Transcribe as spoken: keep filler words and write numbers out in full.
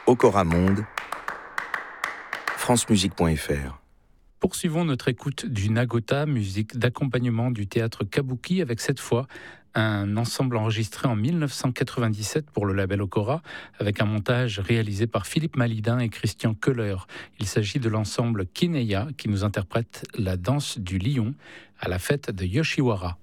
Okora Monde, francemusique point f r. Poursuivons notre écoute du Nagota, musique d'accompagnement du théâtre Kabuki, avec cette fois un ensemble enregistré en mille neuf cent quatre-vingt-dix-sept pour le label Okora, avec un montage réalisé par Philippe Malidin et Christian Köhler. Il s'agit de l'ensemble Kineya qui nous interprète la danse du lion à la fête de Yoshiwara.